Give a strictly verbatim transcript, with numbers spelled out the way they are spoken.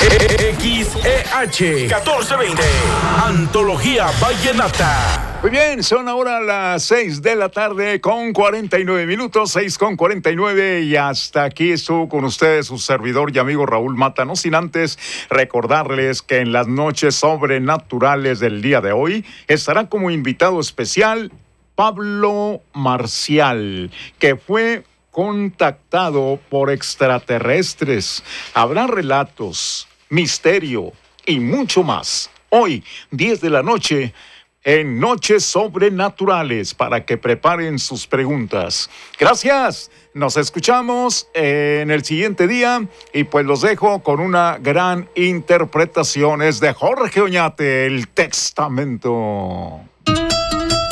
X E H catorce veinte, Antología Vallenata. Muy bien, son ahora las seis de la tarde con cuarenta y nueve minutos, seis con cuarenta y nueve, y hasta aquí estuvo con ustedes su servidor y amigo Raúl Mata, no sin antes recordarles que en las noches sobrenaturales del día de hoy estará como invitado especial Pablo Marcial, que fue contactado por extraterrestres. Habrá relatos, misterio y mucho más. Hoy, diez de la noche, en Noches Sobrenaturales, para que preparen sus preguntas. Gracias, nos escuchamos en el siguiente día y pues los dejo con una gran interpretación. Es de Jorge Oñate, El Testamento.